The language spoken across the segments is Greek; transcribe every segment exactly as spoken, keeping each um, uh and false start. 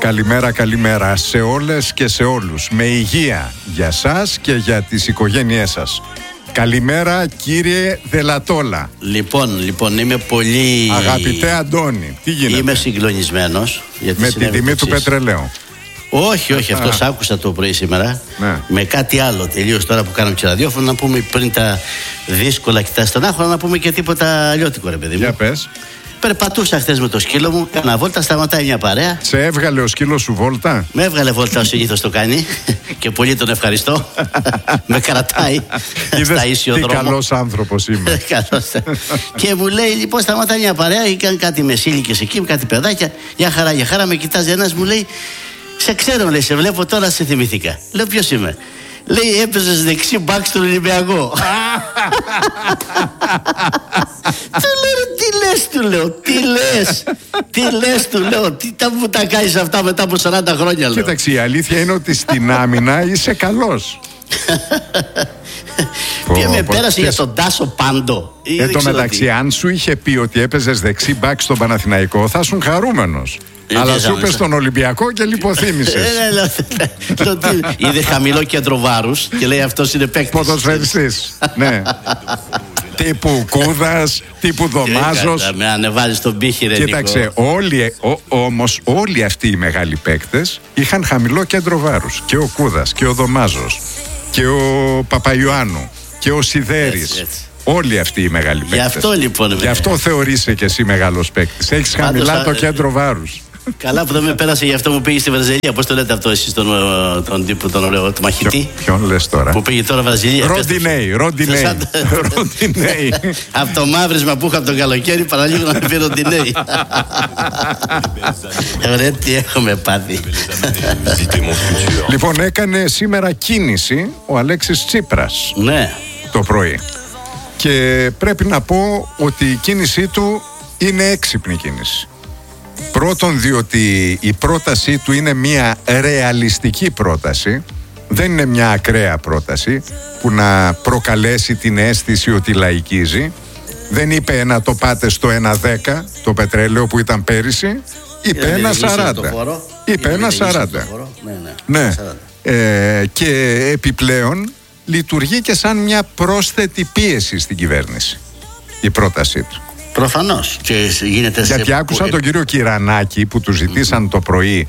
καλημέρα, καλημέρα σε όλες και σε όλους. Με υγεία για σας και για τις οικογένειές σας. Καλημέρα κύριε Δελατόλα. Λοιπόν, λοιπόν, είμαι πολύ... Αγαπητέ Αντώνη, τι γίνεται? Είμαι συγκλονισμένος. Με την τιμή του πετρελαίου. Όχι, όχι, αυτό σ' άκουσα το πρωί σήμερα. Ναι. Με κάτι άλλο τελείως τώρα που κάνουμε και ραδιόφωνο. Να πούμε πριν τα δύσκολα και τα στενάχωρα, να πούμε και τίποτα αλλιώτικο, ρε παιδί μου. Για πες. Περπατούσα χθες με το σκύλο μου, κάνα βόλτα, σταματάει μια παρέα. Σε έβγαλε ο σκύλος σου βόλτα? Με έβγαλε βόλτα ως συνήθως το κάνει και πολύ τον ευχαριστώ. Με κρατάει στα ίσιο δρόμο. Τι καλός άνθρωπος είμαι. Και μου λέει λοιπόν σταματάει μια παρέα, είχαν κάτι μεσήλικες εκεί, κάτι παιδάκια. Για χαρά, για χαρά, με κοιτάζει ένας, μου λέει σε ξέρω, λέει, σε βλέπω τώρα, σε θυμηθήκα. Λέω ποιος είμαι? Λέει έπαιζες δεξί μπακ στον Ολυμπιακό. Του λέω τι λες, του λέω, τι λες, τι λες, του λέω, τι τα μου τα κάνεις αυτά μετά από σαράντα χρόνια, λέω. Κοίταξε, η αλήθεια είναι ότι στην άμυνα είσαι καλός. Και με πέρασε για τον Τάσο Πάντο. Εν τω μεταξύ, αν σου είχε πει ότι έπαιζες δεξί μπακ στον Παναθηναϊκό, θα ήσουν χαρούμενος. Αλλά σου είπε στον Ολυμπιακό και λιποθύμησες. Είδε χαμηλό κέντρο βάρους και λέει αυτός είναι παίκτης. Ποδοσφαιριστής. Ναι. Τύπου Κούδας, τύπου Δωμάζος. Με ανεβάζει στον πύχη, ρε. Κοίταξε, όλοι, όμως όλοι αυτοί οι μεγάλοι παίκτες είχαν χαμηλό κέντρο βάρους. Και ο Κούδας και ο Δωμάζος και ο Παπαϊωάννου και ο Σιδέρης. Όλοι αυτοί οι μεγάλοι παίκτες. Γι' αυτό λοιπόν. Γι' αυτό θεωρείσαι και εσύ μεγάλος παίκτης. Έχεις χαμηλά θα... το κέντρο βάρους. Καλά που δεν με πέρασε, γι' αυτό μου πήγε στη Βραζιλία. Πώς το λέτε αυτό εσείς, τον, τον τύπο, τον ωραίο, τον μαχητή? Ποιον λες τώρα? Που πήγε τώρα Βραζιλία. Ροντινέι, Ροντινέι. Ροντινέι. Από το μαύρισμα που είχα από τον καλοκαίρι, παραλίγο να πει Ροντινέι. Ρε τι έχουμε πάθει. Λοιπόν, έκανε σήμερα κίνηση ο Αλέξης Τσίπρας. Ναι. Το πρωί. Και πρέπει να πω ότι η κίνησή του είναι έξυπνη κίνηση. Πρώτον, διότι η πρότασή του είναι μια ρεαλιστική πρόταση. Δεν είναι μια ακραία πρόταση που να προκαλέσει την αίσθηση ότι λαϊκίζει. Δεν είπε να το πάτε στο ένα δέκα το πετρέλαιο που ήταν πέρυσι. Είπε ένα σαράντα. Είπε ένα σαράντα. Ναι. Ε, και επιπλέον λειτουργεί και σαν μια πρόσθετη πίεση στην κυβέρνηση η πρότασή του. Προφανώς. Και γίνεται. Γιατί σε... άκουσα τον κύριο Κυρανάκη που του ζητήσαν mm-hmm. το πρωί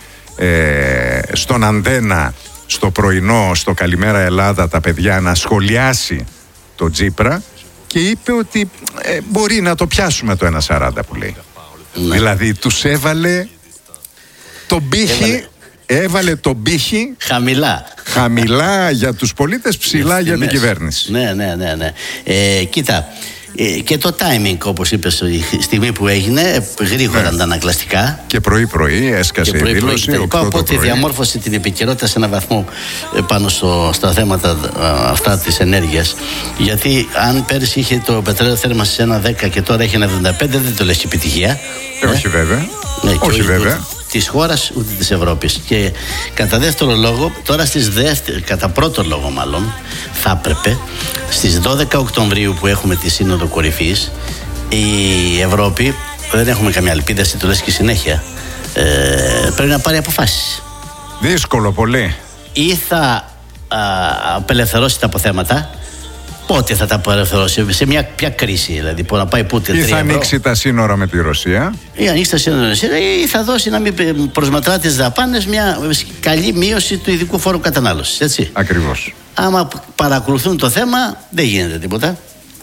ε, στον Αντένα, στο πρωινό, στο Καλημέρα Ελλάδα, τα παιδιά να σχολιάσει το Τσίπρα και είπε ότι ε, μπορεί να το πιάσουμε το ένα σαράντα που λέει. Mm-hmm. Δηλαδή τους έβαλε τον πύχη. Έβαλε... Έβαλε τον πύχη χαμηλά. Χαμηλά για τους πολίτες, ψηλά για την κυβέρνηση. Ναι, ναι, ναι, ναι. Ε, κοίτα, ε, και το timing, όπως είπες, η στιγμή που έγινε, γρήγορα ναι. αντανακλαστικά. Και πρωί-πρωί έσκασε η δήλωση. Οπότε διαμόρφωσε την επικαιρότητα σε έναν βαθμό πάνω στο, στα θέματα αυτά της ενέργειας. Γιατί αν πέρυσι είχε το πετρέλαιο θέρμανση σε ένα δέκα και τώρα έχει ένα εβδομήντα πέντε, δεν το λες επιτυχία. Ε, όχι βέβαια. Ναι, όχι βέβαια. Της χώρας ούτε της Ευρώπης. Και κατά δεύτερο λόγο, τώρα στις δεύτερη, κατά πρώτο λόγο μάλλον, θα έπρεπε στις δώδεκα Οκτωβρίου που έχουμε τη Σύνοδο Κορυφής, η Ευρώπη, δεν έχουμε καμιά ελπίδα, εσύ το λες και συνέχεια, ε, πρέπει να πάρει αποφάσεις. Δύσκολο πολύ. Ή θα α, απελευθερώσει τα αποθέματα. Πότε θα τα απελευθερώσει, σε μια ποια κρίση, δηλαδή, που να πάει πούτε. Ή θα ανοίξει τα σύνορα με τη Ρωσία. Ή ανοίξει τα σύνορα με τη Ρωσία, ή θα δώσει να μην προσμετρά τις δαπάνες μια καλή μείωση του ειδικού φόρου κατανάλωσης. Έτσι. Ακριβώς. Άμα παρακολουθούν το θέμα, δεν γίνεται τίποτα.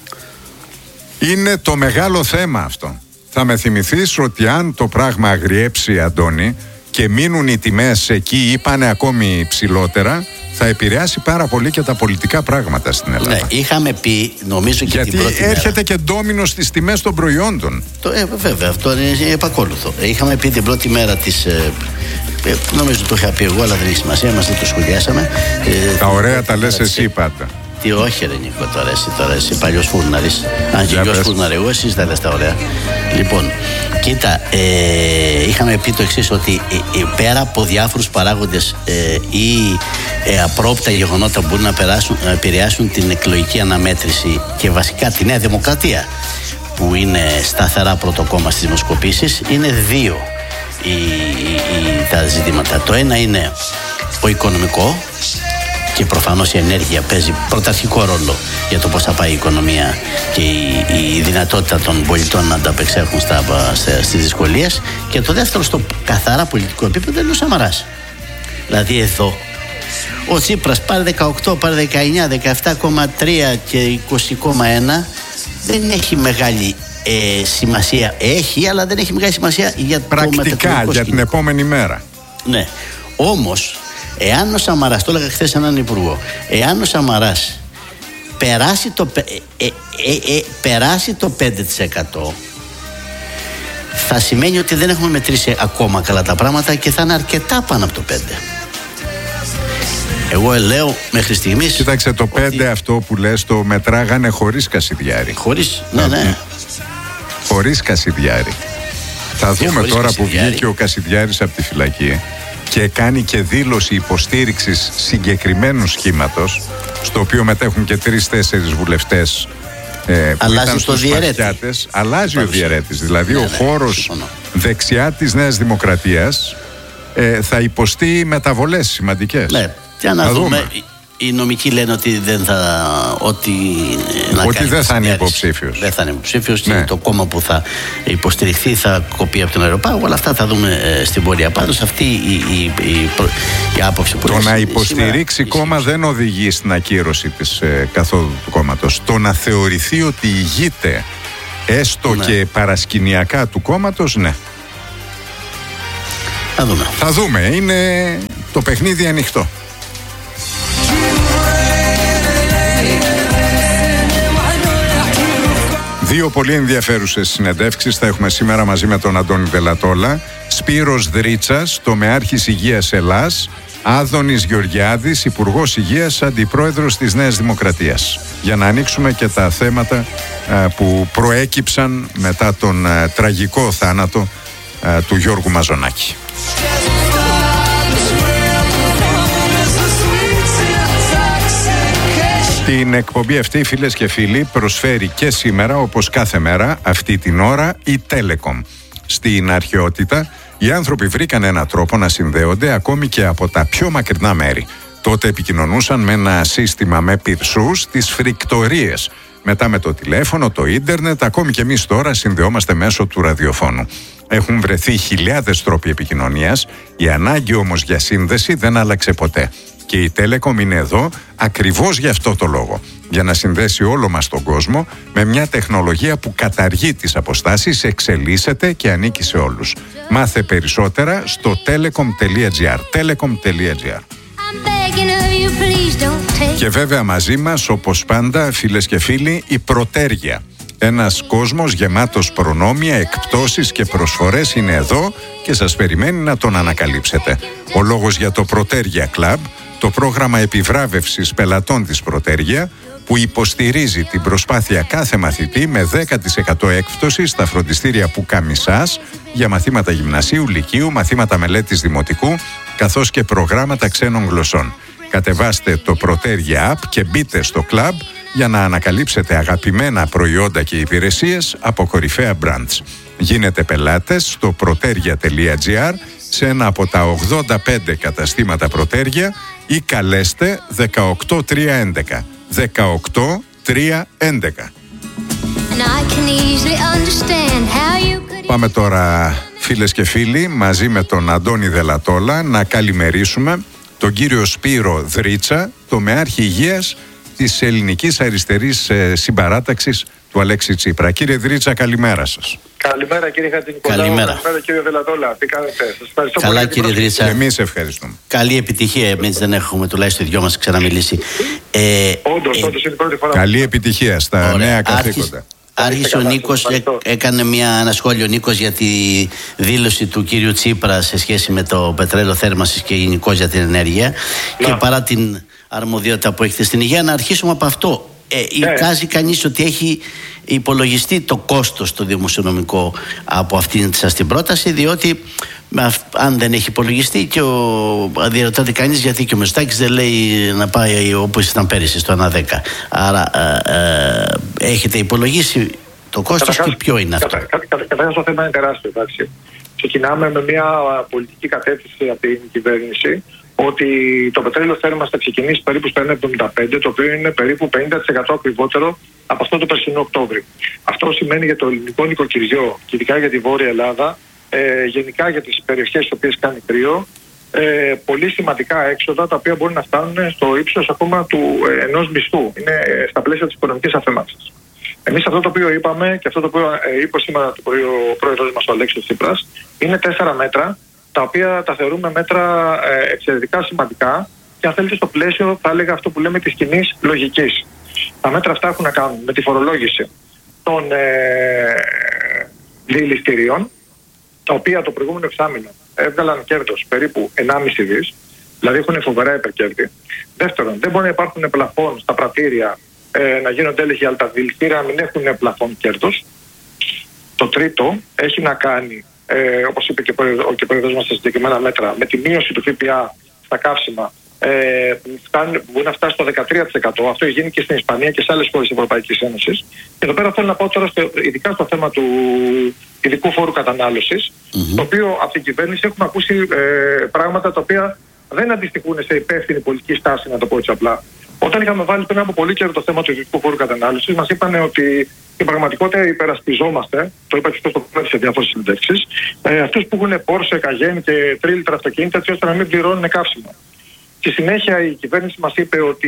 Είναι το μεγάλο θέμα αυτό. Θα με θυμηθείς ότι αν το πράγμα αγριέψει, Αντώνη, και μείνουν οι τιμές εκεί ή πάνε ακόμη ψηλότερα, θα επηρεάσει πάρα πολύ και τα πολιτικά πράγματα στην Ελλάδα. Ναι, είχαμε πει, νομίζω και γιατί την πρώτη έρχεται μέρα. και ντόμινο στις τιμές των προϊόντων. Το, ε, βέβαια, αυτό είναι επακόλουθο. Είχαμε πει την πρώτη μέρα της... Ε, ε, νομίζω το είχα πει εγώ, αλλά δεν έχει σημασία, μας δεν το σχολιάσαμε. Ε, τα ωραία τα λες εσύ πάντα. Τι όχι ρε Νίκο, τώρα εσύ, τώρα εσύ παλιός φούρναρης. Αν και γιος φούρναρη εγώ, εσείς τα λες τα ωραία. Λοιπόν, κοίτα, ε, είχαμε πει το εξής, ότι ε, ε, πέρα από διάφορους παράγοντες ε, ή ε, απρόπτα γεγονότα που μπορούν να, περάσουν, να επηρεάσουν την εκλογική αναμέτρηση και βασικά τη Νέα Δημοκρατία, που είναι σταθερά πρώτο κόμμα στις δημοσκοπήσεις, είναι δύο. οι, οι, τα ζητήματα. Το ένα είναι ο οικονομικό, και προφανώς η ενέργεια παίζει πρωταρχικό ρόλο για το πώς θα πάει η οικονομία και η, η δυνατότητα των πολιτών να ανταπεξέλθουν στα, στις δυσκολίες. Και το δεύτερο, στο καθαρά πολιτικό επίπεδο, είναι ο Σαμαράς. Δηλαδή εδώ ο Τσίπρας πάρει δεκαοκτώ, πάρει δεκαεννιά, δεκαεπτά κόμμα τρία και είκοσι κόμμα ένα, δεν έχει μεγάλη ε, σημασία. Έχει, αλλά δεν έχει μεγάλη σημασία για πρακτικά, το μετακλητικό για την επόμενη μέρα. Ναι. Όμως, εάν ο Σαμαράς, το έλεγα χθες έναν υπουργό, εάν ο Σαμαράς περάσει το, ε, ε, ε, ε, περάσει το πέντε τοις εκατό, θα σημαίνει ότι δεν έχουμε μετρήσει ακόμα καλά τα πράγματα και θα είναι αρκετά πάνω από το πέντε τοις εκατό. Εγώ λέω μέχρι στιγμής. Κοίταξε, το πέντε τοις εκατό αυτό που λες το μετράγανε χωρίς Κασιδιάρη. Χωρίς, ναι, ναι. Χωρίς Κασιδιάρη. Θα και δούμε τώρα Κασιδιάρη. Που βγήκε ο Κασιδιάρης από τη φυλακή και κάνει και δήλωση υποστήριξης συγκεκριμένου σχήματος, στο οποίο μετέχουν και τρεις-τέσσερις βουλευτές ε, που αλλάζει ήταν στους Σπαρτιάτες. Αλλάζει ο διαιρέτης. Δηλαδή ναι, ο ναι, χώρος συμφωνώ. δεξιά της Νέας Δημοκρατίας ε, θα υποστεί μεταβολές σημαντικές. Ναι, για να δούμε. δούμε. Οι νομικοί λένε ότι δεν θα. Ότι, ότι δεν θα είναι υποψήφιος. Δεν θα είναι υποψήφιος, ναι. Και το κόμμα που θα υποστηριχθεί θα κοπεί από τον αεροπάγο. Αλλά αυτά θα δούμε ε, στην πορεία. Πάντως αυτή η, η, η, η άποψη που. Το να υποστηρίξει σήμερα, κόμμα ισχύει. Δεν οδηγεί στην ακύρωση της ε, καθόδου του κόμματος. Το να θεωρηθεί ότι ηγείται έστω ναι. και παρασκηνιακά του κόμματος, ναι. Θα δούμε. Θα δούμε. Είναι το παιχνίδι ανοιχτό. Δύο πολύ ενδιαφέρουσες συνεντεύξεις θα έχουμε σήμερα μαζί με τον Αντώνη Δελατόλα. Σπύρος Δρίτσας, τομεάρχης Υγείας Ελλάς. Άδωνης Γεωργιάδης, Υπουργός Υγείας, Αντιπρόεδρος της Νέας Δημοκρατίας. Για να ανοίξουμε και τα θέματα α, που προέκυψαν μετά τον α, τραγικό θάνατο α, του Γιώργου Μαζονάκη. Την εκπομπή αυτή, φίλες και φίλοι, προσφέρει και σήμερα, όπως κάθε μέρα, αυτή την ώρα, η Telecom. Στην αρχαιότητα, οι άνθρωποι βρήκαν έναν τρόπο να συνδέονται ακόμη και από τα πιο μακρινά μέρη. Τότε επικοινωνούσαν με ένα σύστημα με πυρσούς, τις φρικτορίες. Μετά με το τηλέφωνο, το ίντερνετ, ακόμη και εμείς τώρα συνδεόμαστε μέσω του ραδιοφώνου. Έχουν βρεθεί χιλιάδες τρόποι επικοινωνίας, η ανάγκη όμως για σύνδεση δεν άλλαξε ποτέ. Και η Telecom είναι εδώ ακριβώς για αυτό το λόγο. Για να συνδέσει όλο μας τον κόσμο με μια τεχνολογία που καταργεί τις αποστάσεις, εξελίσσεται και ανήκει σε όλους. Μάθε περισσότερα στο telecom.gr. telecom.gr. Και βέβαια μαζί μας, όπως πάντα, φίλες και φίλοι, η Προτέργεια. Ένας κόσμος γεμάτος προνόμια, εκπτώσεις και προσφορές είναι εδώ και σας περιμένει να τον ανακαλύψετε. Ο λόγος για το Προτέργεια Club, το πρόγραμμα επιβράβευσης πελατών της Προτέργεια, που υποστηρίζει την προσπάθεια κάθε μαθητή με δέκα τοις εκατό έκπτωση στα φροντιστήρια Πουκαμισάς για μαθήματα γυμνασίου, λυκείου, μαθήματα μελέτης δημοτικού, καθώς και προγράμματα ξένων γλωσσών. Κατεβάστε το Προτέργεια App και μπείτε στο club για να ανακαλύψετε αγαπημένα προϊόντα και υπηρεσίες από κορυφαία brands. Γίνετε πελάτες στο protergia.gr σε ένα από τα ογδόντα πέντε καταστήματα Προτέργεια ή καλέστε δεκαοκτώ τρία έντεκα. δεκαοκτώ τρία έντεκα. Πάμε τώρα, φίλες και φίλοι, μαζί με τον Αντώνη Δελατόλα να καλημερίσουμε τον κύριο Σπύρο Δρίτσα, τομεάρχη Υγείας της Ελληνικής Αριστερής ε, Συμπαράταξης του Αλέξη Τσίπρα. Κύριε Δρίτσα, καλημέρα σας. Καλημέρα κύριε Χατζηνικολάου. Καλημέρα. Καλημέρα κύριε Δελατόλα. Τι κάνετε? Σας ευχαριστώ. Καλά πολύ κύριε Δρίτσα. Εμείς ευχαριστούμε. Καλή επιτυχία. Εμείς δεν έχουμε τουλάχιστον οι δυο μας ξαναμιλήσει. Ε, όντως, ε, όντως είναι η πρώτη φορά. Καλή επιτυχία στα ωραία. νέα καθήκοντα. Άρχισε ο Νίκος, έκανε μια, ένα σχόλιο Νίκος για τη δήλωση του κύριου Τσίπρα σε σχέση με το πετρέλαιο θέρμανσης και γενικώς για την ενέργεια. Να. Και παρά την αρμοδιότητα που έχετε στην υγεία, να αρχίσουμε από αυτό. Ε, εικάζει κανείς ότι έχει υπολογιστεί το κόστος το δημοσιονομικό από αυτήν σας την πρόταση, διότι αν δεν έχει υπολογιστεί, και ο διαρωτάται κανείς γιατί και ο Μητσοτάκης δεν λέει να πάει όπως ήταν πέρυσι στο ένα δέκα. Άρα ε, ε, έχετε υπολογίσει το κόστος, καταρχάς, και ποιο είναι αυτό? Καταρχάς το θέμα είναι τεράστιο, εντάξει. ξεκινάμε με μια πολιτική κατεύθυνση από την κυβέρνηση ότι το πετρέλαιο θέρμανσης θα ξεκινήσει περίπου στο ένα κόμμα εβδομήντα πέντε, το οποίο είναι περίπου πενήντα τοις εκατό ακριβότερο από αυτό το περσινό Οκτώβρη. Αυτό σημαίνει για το ελληνικό νοικοκυριό και ειδικά για τη Βόρεια Ελλάδα, ε, γενικά για τις περιοχές στις οποίες κάνει κρύο, ε, πολύ σημαντικά έξοδα τα οποία μπορεί να φτάνουν στο ύψος ακόμα του ε, ενός μισθού. Είναι ε, στα πλαίσια της οικονομικής αφέμαξης. Εμείς αυτό το οποίο είπαμε και αυτό το οποίο ε, είπε σήμερα ο πρόεδρος μας ο Αλέξης Τσίπρας είναι τέσσερα μέτρα, τα οποία τα θεωρούμε μέτρα ε, εξαιρετικά σημαντικά και αν θέλετε στο πλαίσιο θα έλεγα αυτό που λέμε της κοινής λογικής. Τα μέτρα αυτά έχουν να κάνουν με τη φορολόγηση των ε, διελιστηρίων, τα οποία το προηγούμενο εξάμηνο έβγαλαν κέρδος περίπου ενάμιση δις, δηλαδή έχουν φοβερά υπερκέρδη. Δεύτερον, δεν μπορεί να υπάρχουν πλαφόν στα πρατήρια, ε, να γίνονται έλεγχοι, αλλά τα διελιστήρια μην έχουν πλαφόν κέρδος. Το τρίτο έχει να κάνει, ε, όπως είπε και ο πρόεδρος μας σε συγκεκριμένα μέτρα, με τη μείωση του ΦΠΑ στα καύσιμα, ε, που μπορεί να φτάσει στο δεκατρία τοις εκατό. Αυτό γίνει και στην Ισπανία και σε άλλες χώρες της Ευρωπαϊκής Ένωσης. Και εδώ πέρα θέλω να πω τώρα, στο, ειδικά στο θέμα του ειδικού φόρου κατανάλωσης, mm-hmm. το οποίο από την κυβέρνηση έχουμε ακούσει ε, πράγματα τα οποία δεν αντιστοιχούν σε υπεύθυνη πολιτική στάση, να το πω έτσι απλά. Όταν είχαμε βάλει πριν από πολύ καιρό το θέμα του ειδικού φόρου κατανάλωσης, μας είπαν ότι στην πραγματικότητα υπερασπιζόμαστε, το είπα και αυτό το πούμε σε διάφορες συνεντεύξεις, ε, αυτούς που έχουν Porsche, Cayenne και τρίλιτρα αυτοκίνητα, έτσι ώστε να μην πληρώνουν καύσιμο. Στη συνέχεια η κυβέρνηση μας είπε ότι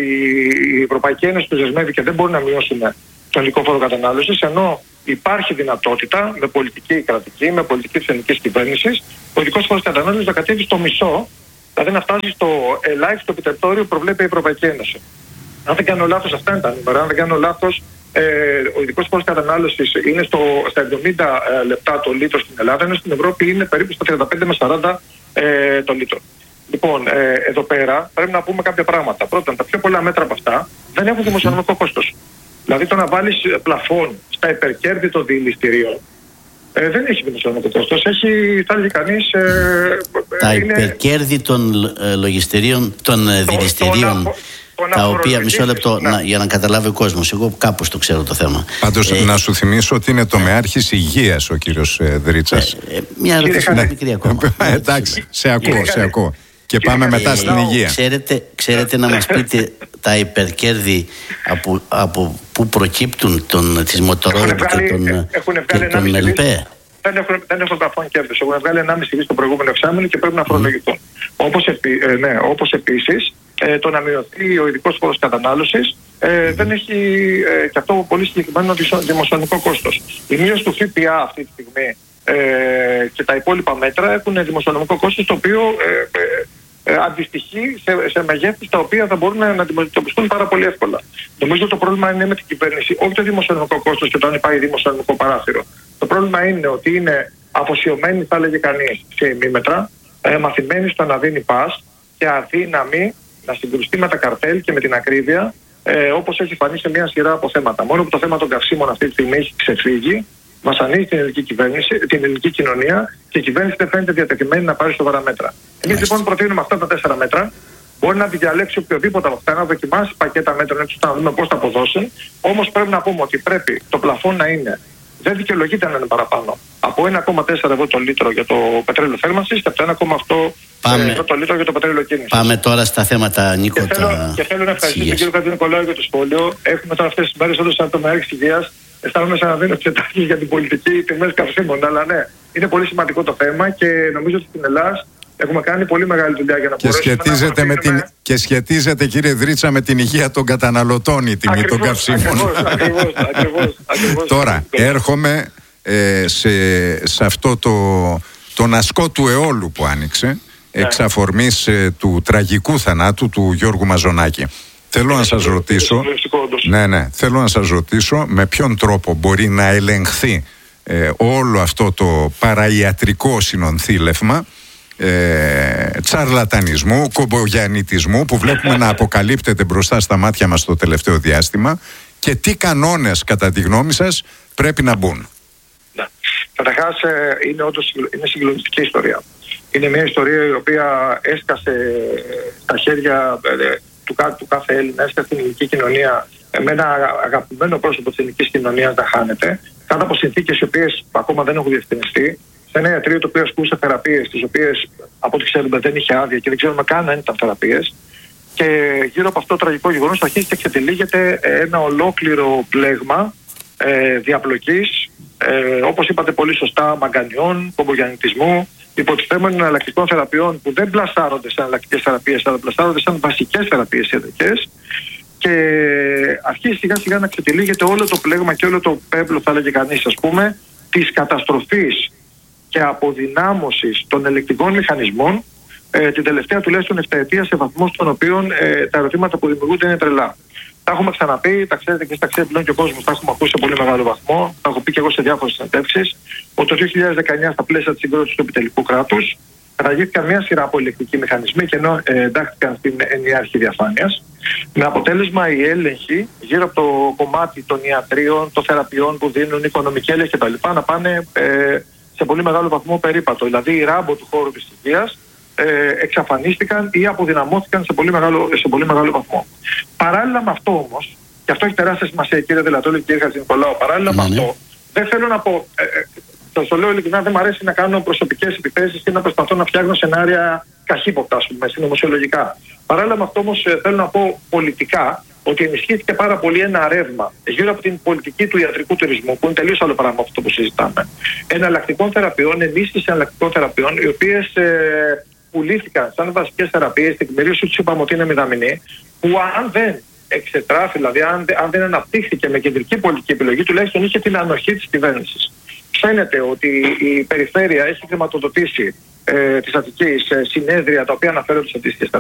η Ευρωπαϊκή Ένωση τους δεσμεύει και δεν μπορεί να μειώσουν τον ειδικό φόρο κατανάλωσης, ενώ υπάρχει δυνατότητα με πολιτική κρατική, με πολιτική της ελληνικής κυβέρνησης, ο ειδικός φόρος κατανάλωσης να κατέβει στο μισό, δηλαδή να φτάσει στο ελάχιστο επιτεπτόριο που προβλέπει η Ευρωπαϊκή Ένωση. Αν δεν κάνω λάθος, αυτά είναι τα νούμερα. Αν δεν κάνω λάθος, ε, ο ειδικός φόρος κατανάλωσης είναι στο, στα εβδομήντα ε, λεπτά το λίτρο στην Ελλάδα, ενώ στην Ευρώπη είναι περίπου στα τριάντα πέντε με σαράντα ε, το λίτρο. Λοιπόν, ε, εδώ πέρα πρέπει να πούμε κάποια πράγματα. Πρώτον, τα πιο πολλά μέτρα από αυτά δεν έχουν δημοσιονομικό κόστος. Δηλαδή το να βάλεις πλαφόν στα υπερκέρδη των διελιστηρίων ε, δεν έχει δημοσιονομικό κόστος. Έχει, θα έλεγε κανείς... Ε, τα είναι... υπερκέρδη των ε, λογιστηρίων, των ε, διελιστηρίων, τα οποία, μισό λεπτό, ναι. να, για να καταλάβει ο κόσμος, εγώ κάπως το ξέρω το θέμα. Πάντως ε, να σου θυμίσω ότι είναι τομεάρχης υγείας ο κύριος ε, Δρίτσας. Ε, ε, μια ερώτηση ναι. μικρή ακόμα. Εντάξει, σε ακούω, σε ακούω. Και πάμε μετά στην υγεία. Ξέρετε, ξέρετε να μας πείτε τα υπερκέρδη από, από που προκύπτουν των, της Μοτορόλα και των, και των ΕΛΠΕ. Δεν έχουν, δεν έχουν πλαφόν κέρδος. Έχουν βγάλει ενάμιση δις το προηγούμενο εξάμηνο και πρέπει να φορολογηθούν. Mm. Όπως, επί, ε, ναι, όπως επίσης ε, το να μειωθεί ο ειδικός φόρος κατανάλωσης ε, mm. δεν έχει ε, και αυτό πολύ συγκεκριμένο δημοσιονομικό κόστος. Η μείωση του ΦΠΑ αυτή τη στιγμή ε, και τα υπόλοιπα μέτρα έχουν δημοσιονομικό κόστος το οποίο ε, ε, ε, αντιστοιχεί σε, σε μεγέθη τα οποία θα μπορούν να αντιμετωπιστούν πάρα πολύ εύκολα. Νομίζω το πρόβλημα είναι με την κυβέρνηση, όχι το δημοσιονομικό κόστος και όταν υπάρχει δημοσιονομικό παράθυρο. Το πρόβλημα είναι ότι είναι αφοσιωμένοι, θα έλεγε κανείς, σε ημίμετρα, ε, μαθημένοι στο να δίνει πας και αδύναμοι να συγκρουστεί με τα καρτέλ και με την ακρίβεια, ε, όπως έχει φανεί σε μια σειρά από θέματα. Μόνο που το θέμα των καυσίμων αυτή τη στιγμή έχει ξεφύγει, βασανίζει την ελληνική κυβέρνηση, την ελληνική κοινωνία και η κυβέρνηση δεν φαίνεται διατεθειμένη να πάρει σοβαρά μέτρα. Εμείς λοιπόν προτείνουμε αυτά τα τέσσερα μέτρα. Μπορεί να διαλέξει οποιοδήποτε από αυτά, να δοκιμάσει πακέτα μέτρων έτσι ώστε να δούμε πώς θα αποδώσει. Όμως πρέπει να πούμε ότι πρέπει το πλαφόν να είναι, δεν δικαιολογείται να είναι παραπάνω από ένα κόμμα τέσσερα ευρώ το λίτρο για το πετρέλαιο θέρμανσης και από το ένα κόμμα οκτώ ευρώ το λίτρο για το πετρέλαιο κίνησης. Πάμε τώρα στα θέματα, Νίκο. Και θέλω, τα... και θέλω να ευχαριστήσω τον κύριο Κατζηνικολάου για το σχόλιο. Έχουμε τώρα αυτές τις μέρες όντως σαν τομεάρχης υγείας. Αισθάνομαι σαν να δίνω εξετάσεις για την πολιτική τιμές καυσίμων. Αλλά ναι, είναι πολύ σημαντικό το θέμα και νομίζω ότι στην Ελλάδα έχουμε κάνει πολύ μεγάλη δουλειά για να και μπορέσουμε σχετίζεται να με την, Και σχετίζεται, κύριε Δρίτσα, με την υγεία των καταναλωτών η τιμή των καυσίμων. Ακριβώς, ακριβώς, ακριβώς, ακριβώς. Τώρα, έρχομαι ε, σε, σε αυτό το, τον ασκό του αιώλου που άνοιξε, ναι. εξ αφορμής ε, του τραγικού θανάτου του Γιώργου Μαζονάκη. Θέλω να σας ρωτήσω, ναι, ναι, θέλω να σας ρωτήσω με ποιον τρόπο μπορεί να ελεγχθεί ε, όλο αυτό το παραϊατρικό συνονθήλευμα ε, τσαρλατανισμού, κομπογιανιτισμού που βλέπουμε να αποκαλύπτεται μπροστά στα μάτια μας το τελευταίο διάστημα και τι κανόνες κατά τη γνώμη σας πρέπει να μπουν. Ναι. Καταρχάς ε, είναι όντως είναι συγκλονιστική ιστορία. Είναι μια ιστορία η οποία έσκασε στα χέρια ε, του, του κάθε Έλληνα, έσκασε στην ελληνική κοινωνία με ένα αγαπημένο πρόσωπο της ελληνικής κοινωνίας να χάνεται κάτω από συνθήκες οι οποίες ακόμα δεν έχουν διευκρινιστεί, σε ένα ιατρείο το οποίο ασκούσε θεραπείες, τις οποίες από ό,τι ξέρουμε δεν είχε άδεια και δεν ξέρουμε καν αν ήταν θεραπείες. Και γύρω από αυτό το τραγικό γεγονός αρχίζει και εξετυλίγεται ένα ολόκληρο πλέγμα ε, διαπλοκής, ε, όπως είπατε πολύ σωστά, μαγκανιών, κομπογιαννητισμού, υποτιθέμενων εναλλακτικών θεραπείων που δεν πλασάρονται σαν εναλλακτικές θεραπείες, αλλά πλασάρονται σαν βασικές θεραπείες ιατρικές. Και αρχίζει σιγά σιγά να ξετυλίγεται όλο το πλέγμα και όλο το πέπλο, θα έλεγε κανείς, ας πούμε, της καταστροφής και αποδυνάμωσης των ελεκτικών μηχανισμών ε, την τελευταία τουλάχιστον επταετία, σε βαθμούς των οποίων ε, τα ερωτήματα που δημιουργούνται είναι τρελά. Τα έχουμε ξαναπεί, τα ξέρετε και στα ξέρει πλέον και ο κόσμος, τα έχουμε ακούσει σε πολύ μεγάλο βαθμό. Τα έχω πει και εγώ σε διάφορες συνεντεύξεις, ότι το δύο χιλιάδες δεκαεννιά, στα πλαίσια της συγκρότησης του επιτελικού κράτους, καταργήθηκαν μια σειρά από ελεκτικοί μηχανισμοί και ενώ ε, εντάχθηκαν στην ενιαία αρχή διαφάνειας. Με αποτέλεσμα οι έλεγχοι γύρω από το κομμάτι των ιατρίων, των θεραπείων που δίνουν, οικονομική έλεγχη κτλ. να πάνε ε, σε πολύ μεγάλο βαθμό περίπατο. Δηλαδή οι ράμπο του χώρου της υγείας ε, εξαφανίστηκαν ή αποδυναμώθηκαν σε πολύ, μεγάλο, σε πολύ μεγάλο βαθμό. Παράλληλα με αυτό όμως, και αυτό έχει τεράστια σημασία κύριε Δελατόλη και κύριε Χατζηνικολάου, παράλληλα με αυτό, δεν θέλω να πω. Ε, ε, το λέω ειλικρινά, δεν μου αρέσει να κάνω προσωπικές επιθέσεις και να προσπαθώ να φτιάχνω σενάρια καχύποπτα, ας πούμε, συνωμοσιολογικά. Παράλληλα με αυτό όμως θέλω να πω πολιτικά ότι ενισχύθηκε πάρα πολύ ένα ρεύμα γύρω από την πολιτική του ιατρικού τουρισμού, που είναι τελείως άλλο πράγμα από αυτό που συζητάμε. Εναλλακτικών θεραπείων, ενίσχυση εναλλακτικών θεραπείων, οι οποίες ε, πουλήθηκαν σαν βασικές θεραπείες, την τεκμηρίωση του είπαμε ότι είναι μηδαμινή, που αν δεν εξετράφει, δηλαδή αν, αν δεν αναπτύχθηκε με κεντρική πολιτική επιλογή, τουλάχιστον είχε την ανοχή της κυβέρνησης. Φαίνεται ότι η περιφέρεια έχει χρηματοδοτήσει ε, της Αττικής ε, συνέδρια τα οποία αναφέρονται σε αντίστοιχες θεραπείες.